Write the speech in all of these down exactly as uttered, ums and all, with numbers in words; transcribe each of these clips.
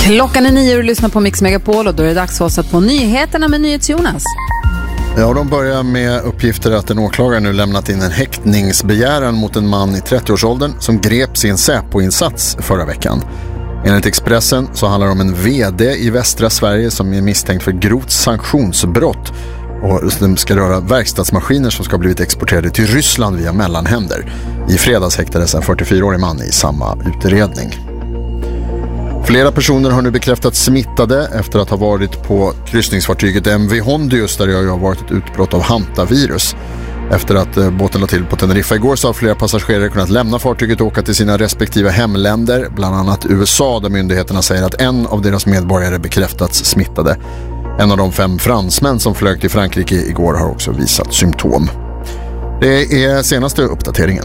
Klockan är nio och lyssnar på Mix Megapol och då är det dags för oss att få nyheterna med NyhetsJonas. Ja, de börjar med uppgifter att en åklagare nu lämnat in en häktningsbegäran mot en man i trettioårsåldern som greps i en Säpo-insats förra veckan. Enligt Expressen så handlar det om en vd i västra Sverige som är misstänkt för grovt sanktionsbrott och det ska röra verkstadsmaskiner som ska ha blivit exporterade till Ryssland via mellanhänder. I fredags häktades en fyrtiofyraårig man i samma utredning. Flera personer har nu bekräftats smittade efter att ha varit på kryssningsfartyget M V Hondius där det har varit ett utbrott av hantavirus. Efter att båten la till på Teneriffa igår så har flera passagerare kunnat lämna fartyget och åka till sina respektive hemländer, bland annat U S A där myndigheterna säger att en av deras medborgare bekräftats smittade. En av de fem fransmän som flög till Frankrike igår har också visat symptom. Det är senaste uppdateringen.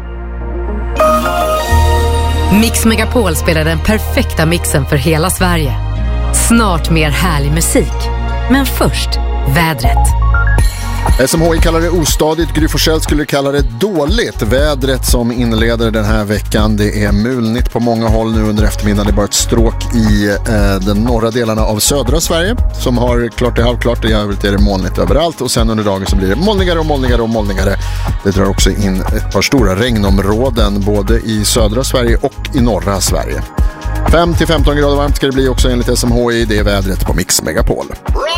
Mix Megapol spelar den perfekta mixen för hela Sverige. Snart mer härlig musik. Men först, vädret. S M H I kallar det ostadigt, Gry Forssell skulle kalla det dåligt. Vädret som inleder den här veckan, det är mulnigt på många håll nu under eftermiddagen. Det är bara ett stråk i eh, den norra delarna av södra Sverige som har klart det halvklart. I övrigt är det molnigt överallt och sen under dagen så blir det molnigare och molnigare och molnigare. Det drar också in ett par stora regnområden både i södra Sverige och i norra Sverige. fem till femton grader varmt ska det bli också enligt S M H I. Det är vädret på Mix Megapol.